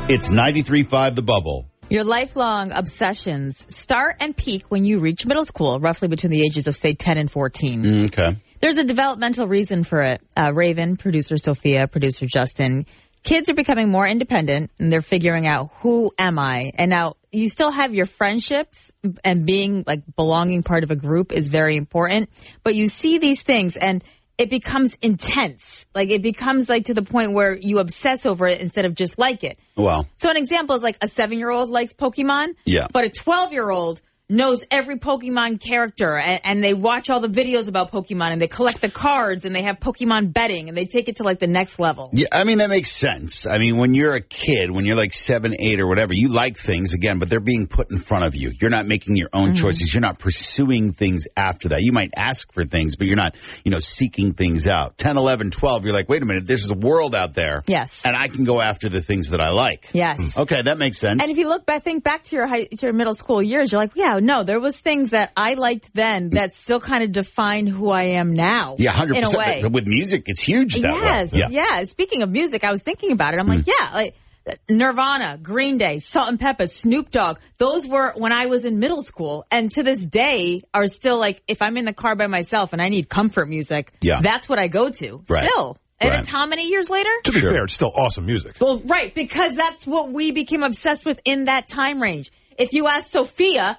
It's 93.5 The Bubble. Your lifelong obsessions start and peak when you reach middle school, roughly between the ages of, say, 10 and 14. Okay. There's a developmental reason for it. Raven, producer Sophia, producer Justin. Kids are becoming more independent, and they're figuring out, who am I? And now you still have your friendships, and being like belonging part of a group is very important. But you see these things, and it becomes intense. Like, it becomes like to the point where you obsess over it instead of just like it. Well. So an example is like a 7-year-old likes Pokemon. Yeah. But a 12-year-old knows every Pokemon character, and they watch all the videos about Pokemon, and they collect the cards, and they have Pokemon betting, and they take it to like the next level. Yeah, I mean, that makes sense. I mean, when you're a kid, when you're like 7, 8 or whatever, you like things, again, but they're being put in front of you. You're not making your own choices. You're not pursuing things after that. You might ask for things, but you're not, seeking things out. 10, 11, 12, you're like, wait a minute, there's a world out there. Yes. And I can go after the things that I like. Yes. Okay, that makes sense. And if you look back, think back to your middle school years, you're like, yeah, no, there was things that I liked then that still kind of define who I am now. Yeah, 100%. In a way. With music, it's huge that way. Yeah. Speaking of music, I was thinking about it. I'm like, like Nirvana, Green Day, Salt and Pepper, Snoop Dogg. Those were when I was in middle school, and to this day are still like, if I'm in the car by myself and I need comfort music, that's what I go to. Right. Still. And it's how many years later? To be fair, it's still awesome music. Well, right, because that's what we became obsessed with in that time range. If you ask Sophia,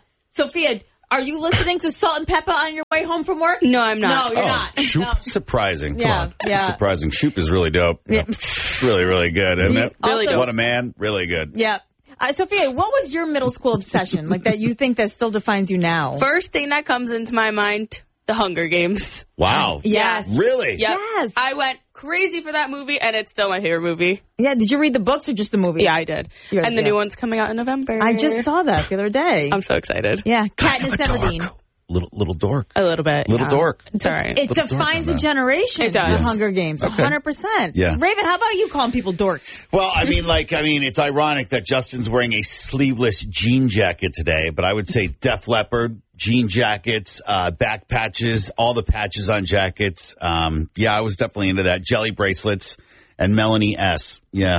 are you listening to Salt and Pepper on your way home from work? No, I'm not. No, you're not. Shoop. No. Surprising. Yeah, Come on. yeah. Surprising. Shoop is really dope. Yeah. Really, really good, isn't it? Really dope. What a man. Really good. Yeah. Sophia, what was your middle school obsession, like that you think that still defines you now? First thing that comes into my mind, The Hunger Games. Wow. Yes. Really? Yep. Yes. I went crazy for that movie, and it's still my favorite movie. Yeah, did you read the books or just the movie? Yeah, I did. And the new one's coming out in November. I just saw that the other day. I'm so excited. Yeah, Katniss Everdeen. Little dork. A little bit. Little dork. It's all right. It defines a generation. It does. The Hunger Games, 100%. Yeah. Raven, how about you calling people dorks? Well, I mean, it's ironic that Justin's wearing a sleeveless jean jacket today, but I would say Def Leppard, jean jackets, back patches, all the patches on jackets. I was definitely into that. Jelly bracelets and Melanie S. Yeah.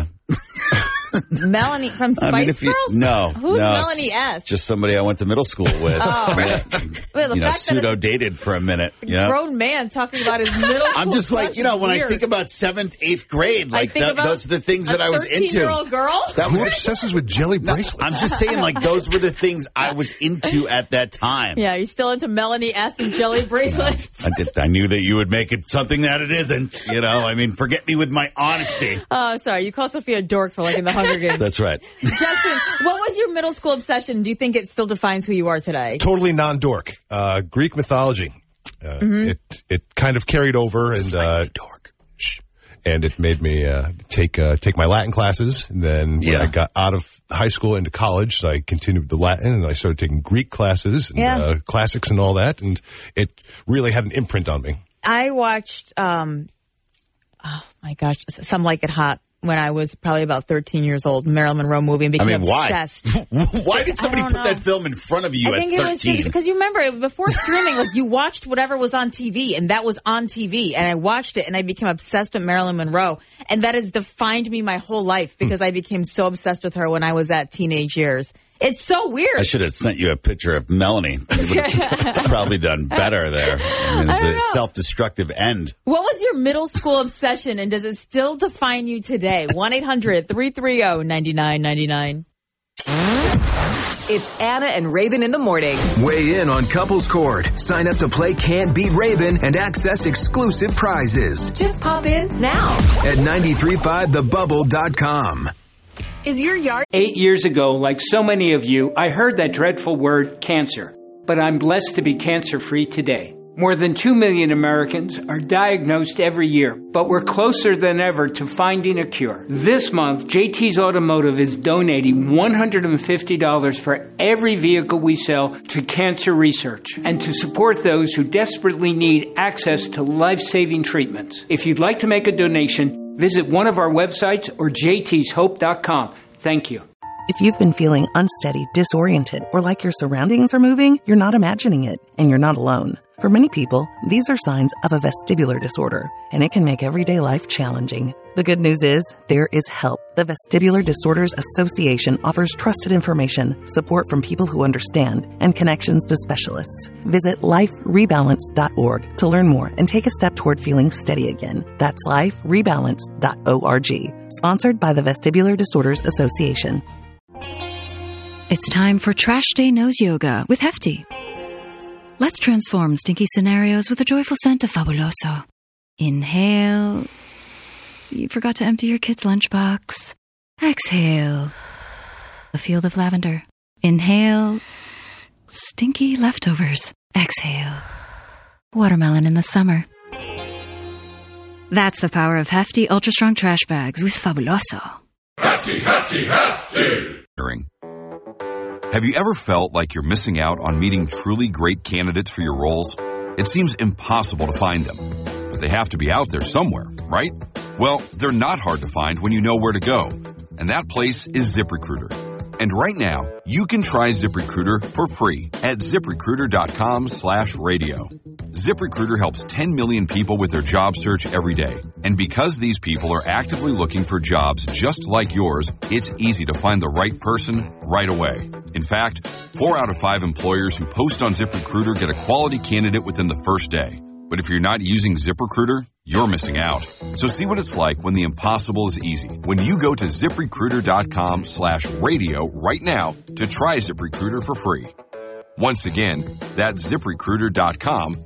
Melanie from Spice Girls? No. Who's no, Melanie S? Just somebody I went to middle school with. Oh. Well, the fact pseudo that dated for a minute. a grown man talking about his middle school I'm just like, crush when is I think about 7th, 8th grade, those are the things that I was into. A 13-year-old girl? Who obsesses with jelly bracelets? I'm just saying, those were the things I was into at that time. Yeah, you're still into Melanie S. and jelly bracelets. I knew that you would make it something that it isn't. Forget me with my honesty. Oh, sorry. You call Sophia a dork for liking the Hunger Games. That's right. Justin, what was your middle school obsession? Do you think it still defines who you are today? Totally non-dork. Greek mythology. It kind of carried over, and dork. And it made me take my Latin classes. And then when I got out of high school into college, so I continued the Latin, and I started taking Greek classes and classics and all that. And it really had an imprint on me. I watched, oh my gosh, Some Like It Hot when I was probably about 13 years old, Marilyn Monroe movie, and became obsessed. Why did somebody put that film in front of you at 13? I think it was just because you remember, before streaming, you watched whatever was on TV, and that was on TV, and I watched it, and I became obsessed with Marilyn Monroe, and that has defined me my whole life, because I became so obsessed with her when I was at teenage years. It's so weird. I should have sent you a picture of Melanie. You would have probably done better there. It's a self-destructive end. What was your middle school obsession, and does it still define you today? 1-800-330-9999. It's Anna and Raven in the morning. Weigh in on Couples Court. Sign up to play Can't Beat Raven and access exclusive prizes. Just pop in now at 935thebubble.com. Is your yard... 8 years ago, like so many of you, I heard that dreadful word, cancer. But I'm blessed to be cancer-free today. More than 2 million Americans are diagnosed every year, but we're closer than ever to finding a cure. This month, JT's Automotive is donating $150 for every vehicle we sell to cancer research and to support those who desperately need access to life-saving treatments. If you'd like to make a donation, visit one of our websites or jtshope.com. Thank you. If you've been feeling unsteady, disoriented, or like your surroundings are moving, you're not imagining it, and you're not alone. For many people, these are signs of a vestibular disorder, and it can make everyday life challenging. The good news is, there is help. The Vestibular Disorders Association offers trusted information, support from people who understand, and connections to specialists. Visit liferebalance.org to learn more and take a step toward feeling steady again. That's liferebalance.org. Sponsored by the Vestibular Disorders Association. It's time for Trash Day Nose Yoga with Hefty. Let's transform stinky scenarios with the joyful scent of Fabuloso. Inhale. You forgot to empty your kid's lunchbox. Exhale. A field of lavender. Inhale. Stinky leftovers. Exhale. Watermelon in the summer. That's the power of Hefty Ultra Strong Trash Bags with Fabuloso. Hefty, Hefty, Hefty! Have you ever felt like you're missing out on meeting truly great candidates for your roles? It seems impossible to find them, but they have to be out there somewhere, right? Well, they're not hard to find when you know where to go, and that place is ZipRecruiter. And right now, you can try ZipRecruiter for free at ZipRecruiter.com/radio. ZipRecruiter helps 10 million people with their job search every day. And because these people are actively looking for jobs just like yours, it's easy to find the right person right away. In fact, 4 out of 5 employers who post on ZipRecruiter get a quality candidate within the first day. But if you're not using ZipRecruiter, you're missing out. So see what it's like when the impossible is easy. When you go to ZipRecruiter.com/radio right now to try ZipRecruiter for free. Once again, that's ZipRecruiter.com